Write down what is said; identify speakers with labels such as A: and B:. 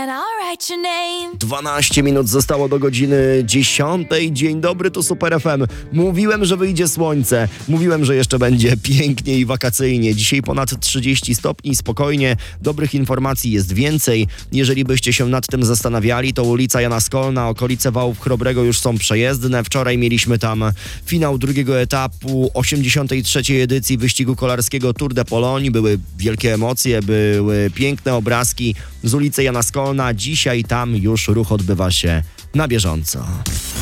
A: 12 minut zostało do godziny 10. Dzień dobry, tu Super FM. Mówiłem, że wyjdzie słońce. Mówiłem, że jeszcze będzie pięknie i wakacyjnie. Dzisiaj ponad 30 stopni, spokojnie. Dobrych informacji jest więcej. Jeżeli byście się nad tym zastanawiali, to ulica Jana Skolna, okolice Wałów Chrobrego już są przejezdne. Wczoraj mieliśmy tam finał drugiego etapu 83. edycji wyścigu kolarskiego Tour de Pologne. Były wielkie emocje, były piękne obrazki z ulicy Jana Skolna. Dzisiaj tam już ruch odbywa się na bieżąco.